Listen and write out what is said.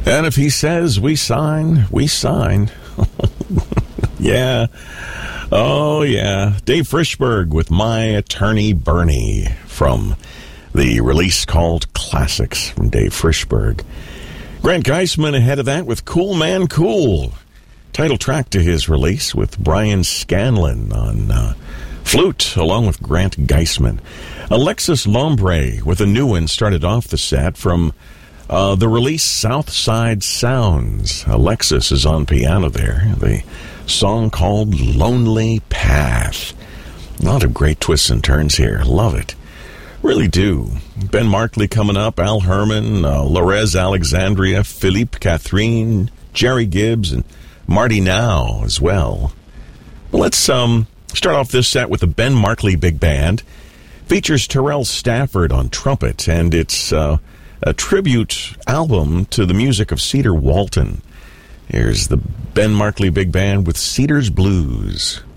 And if he says we sign, we sign. Yeah. Oh, yeah. Dave Frishberg with My Attorney Bernie from the release called Classics from Dave Frishberg. Grant Geisman ahead of that with Cool Man Cool. Title track to his release with Brian Scanlon on flute along with Grant Geisman. Alexis Lombre with a new one started off the set from the release Southside Sounds. Alexis is on piano there. The song called Lonely Path. A lot of great twists and turns here. Love it. Really do. Ben Markley coming up, Al Herman, Lorez Alexandria, Philippe Catherine, Jerry Gibbs, and Marty Now as well. Let's start off this set with the Ben Markley Big Band. Features Terrell Stafford on trumpet, and it's a tribute album to the music of Cedar Walton. Here's the Ben Markley Big Band with Cedar's Blues.